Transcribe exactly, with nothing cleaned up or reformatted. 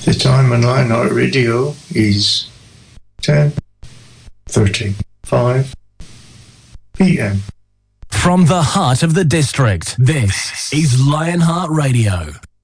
The time on Lionheart Radio is ten thirty-five p.m. From the heart of the district, this is Lionheart Radio.